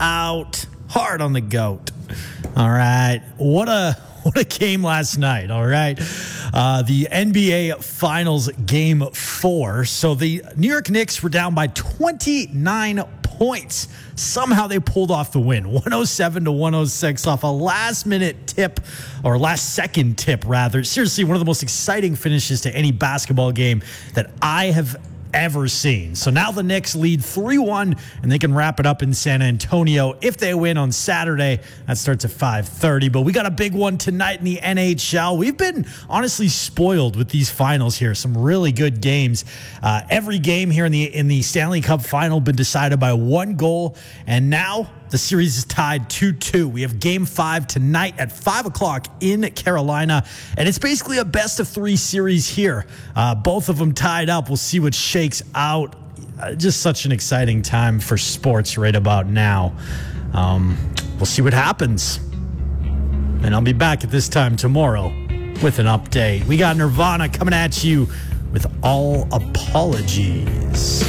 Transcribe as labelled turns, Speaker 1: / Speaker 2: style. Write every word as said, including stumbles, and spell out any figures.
Speaker 1: out. Hard on the GOAT. All right. What a what a game last night. All right. Uh, the N B A Finals game four. So the New York Knicks were down by twenty-nine points. Somehow they pulled off the win. one oh seven to one oh six off a last minute tip, or last second tip rather. Seriously, one of the most exciting finishes to any basketball game that I have ever seen. So now the Knicks lead three one, and they can wrap it up in San Antonio if they win on Saturday. That starts at five thirty. But we got a big one tonight in the N H L. We've been honestly spoiled with these finals here. Some really good games. Uh, every game here in the in the Stanley Cup final been decided by one goal, and now the series is tied two two. We have game five tonight at five o'clock in Carolina, and it's basically a best of three series here. Uh, both of them tied up. We'll see what shakes out. Uh, just such an exciting time for sports right about now. Um, we'll see what happens. And I'll be back at this time tomorrow with an update. We got Nirvana coming at you with All Apologies.